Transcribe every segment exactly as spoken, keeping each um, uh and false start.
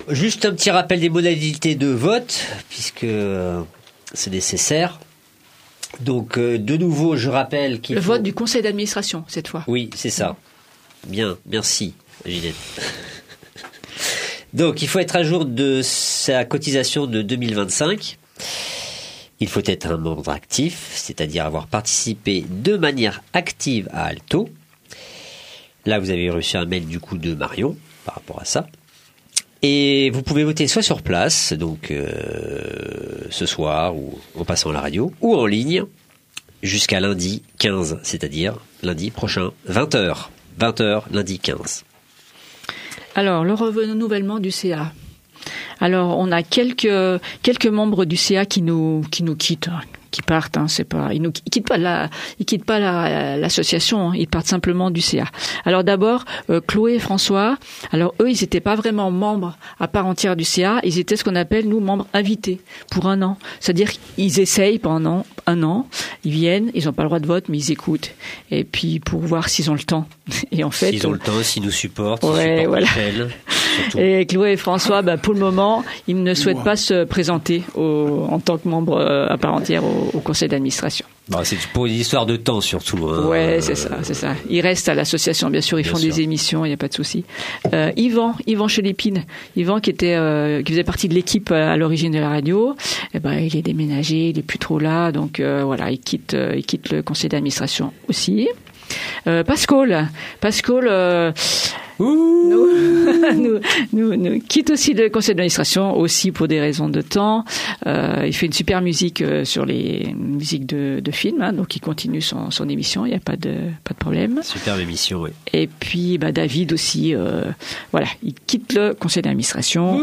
juste un petit rappel des modalités de vote, puisque euh, c'est nécessaire. Donc, euh, de nouveau, je rappelle qu'il Le faut... vote du conseil d'administration, cette fois. Oui, c'est ça. Bien, merci, Ginette. Donc, il faut être à jour de sa cotisation de deux mille vingt-cinq. Il faut être un membre actif, c'est-à-dire avoir participé de manière active à Alto. Là, vous avez reçu un mail du coup de Marion par rapport à ça. Et vous pouvez voter soit sur place, donc euh, ce soir ou en passant à la radio, ou en ligne jusqu'à lundi quinze, c'est-à-dire lundi prochain, vingt heures. vingt heures, lundi quinze. Alors, le renouvellement du C A. Alors, on a quelques quelques membres du C A qui nous qui nous quittent, hein, qui partent. Hein, c'est pas ils nous ils quittent pas la ils quittent pas la, l'association. Hein, ils partent simplement du C A. Alors d'abord, euh, Chloé et François. Alors eux, ils étaient pas vraiment membres à part entière du C A. Ils étaient ce qu'on appelle nous membres invités pour un an. C'est-à-dire qu'ils essayent pendant un an. Ils viennent, ils ont pas le droit de vote, mais ils écoutent. Et puis pour voir s'ils ont le temps. Et en fait, s'ils ont le temps, s'ils nous supportent, ouais, s'ils supportent voilà. Michel. Et Chloé et François, bah, pour le moment, ils ne souhaitent pas se présenter au, en tant que membre euh, à part entière au, au conseil d'administration. Bon, c'est pour une histoire de temps surtout. Hein. Ouais, c'est ça, c'est ça. Ils restent à l'association, bien sûr. Ils bien font sûr. Des émissions, il n'y a pas de souci. Euh, Yvan, Yvan Chelépine, Yvan qui était, euh, qui faisait partie de l'équipe à l'origine de la radio. Eh ben, il est déménagé, il est plus trop là, donc euh, voilà, il quitte, euh, il quitte le conseil d'administration aussi. Euh, Pascal, Pascal. Euh, Nous, nous, nous, nous quitte aussi le conseil d'administration aussi pour des raisons de temps. Euh, il fait une super musique euh, sur les musiques de, de films, hein, donc il continue son, son émission. Il n'y a pas de pas de problème. Superbe émission, oui. Et puis bah, David aussi, euh, voilà, il quitte le conseil d'administration,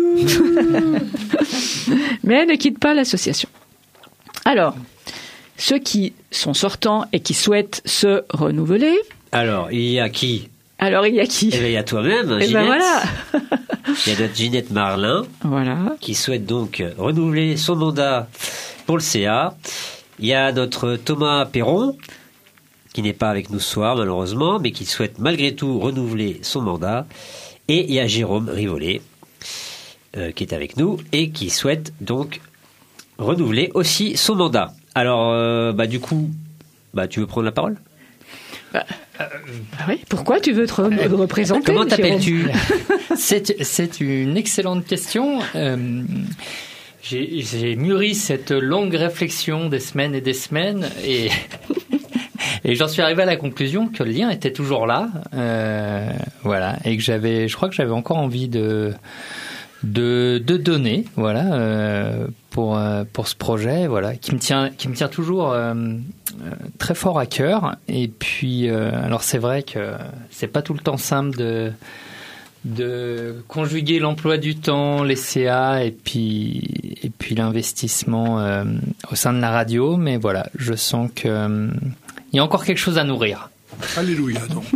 mais ne quitte pas l'association. Alors, ceux qui sont sortants et qui souhaitent se renouveler. Alors, il y a qui? Alors, il y a qui? Eh bien, il y a toi-même, Ginette. Eh ben voilà. Il y a notre Ginette Marlin. Voilà. Qui souhaite donc renouveler son mandat pour le C A. Il y a notre Thomas Perron, qui n'est pas avec nous ce soir, malheureusement, mais qui souhaite malgré tout renouveler son mandat. Et il y a Jérôme Rivollet, euh, qui est avec nous et qui souhaite donc renouveler aussi son mandat. Alors, euh, bah, du coup, bah, tu veux prendre la parole? Bah, euh, bah oui. Pourquoi tu veux te re- représenter? Comment t'appelles-tu? c'est, c'est une excellente question. Euh, j'ai, j'ai mûri cette longue réflexion des semaines et des semaines et, et j'en suis arrivé à la conclusion que le lien était toujours là. Euh, voilà. Et que j'avais, je crois que j'avais encore envie de, de, de donner, voilà, euh, pour, pour ce projet, voilà, qui me tient, qui me tient toujours, euh, très fort à cœur. Et puis, euh, alors c'est vrai que c'est pas tout le temps simple de de conjuguer l'emploi du temps, les C A et puis et puis l'investissement euh, au sein de la radio. Mais voilà, je sens que euh, il y a encore quelque chose à nourrir. Alléluia, donc.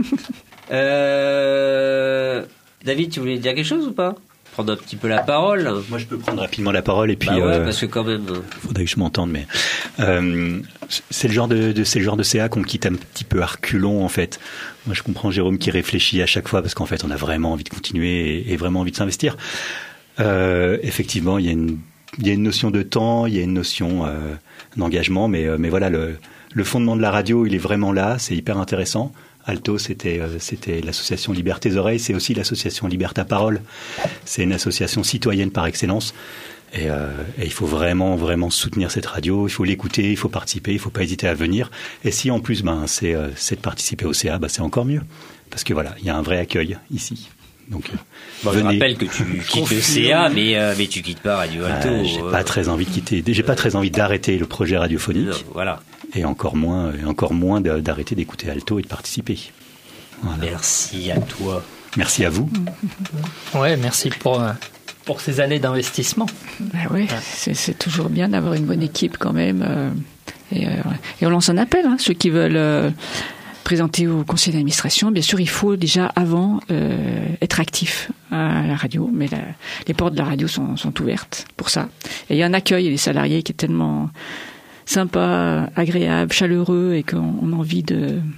euh, David, tu voulais dire quelque chose ou pas? Prendre un petit peu la parole. Moi, je peux prendre rapidement la parole et puis. Bah ouais, euh, parce que quand même. Faudrait que je m'entende, mais euh, c'est le genre de, de c'est le genre de C A qu'on quitte un petit peu à reculons en fait. Moi, je comprends Jérôme qui réfléchit à chaque fois parce qu'en fait, on a vraiment envie de continuer et, et vraiment envie de s'investir. Euh, effectivement, il y a une il y a une notion de temps, il y a une notion euh, d'engagement, mais mais voilà le le fondement de la radio, il est vraiment là. C'est hyper intéressant. Alto, c'était, euh, c'était l'association Liberté Oreilles, c'est aussi l'association Liberta Parole. C'est une association citoyenne par excellence. Et, euh, et il faut vraiment, vraiment soutenir cette radio. Il faut l'écouter, il faut participer, il ne faut pas hésiter à venir. Et si en plus, ben, c'est, euh, c'est de participer au C A, ben, c'est encore mieux. Parce que voilà, il y a un vrai accueil ici. Donc, bon, je rappelle que tu quittes le C A, mais, euh, mais tu quittes pas Radio Alto. Euh, j'ai euh... pas très envie de quitter, j'ai pas très envie d'arrêter le projet radiophonique. Non, voilà. Et encore moins, encore moins d'arrêter d'écouter Alto et de participer. Voilà. Merci à toi. Merci à vous. Ouais, merci pour, pour ces années d'investissement. Ben oui, ouais. c'est, c'est toujours bien d'avoir une bonne équipe quand même. Euh, et, euh, et on lance un appel, hein, ceux qui veulent euh, présenter au conseil d'administration. Bien sûr, il faut déjà avant euh, être actif à la radio, mais la, les portes de la radio sont, sont ouvertes pour ça. Et il y a un accueil des salariés qui est tellement sympa, agréable, chaleureux et qu'on a envie de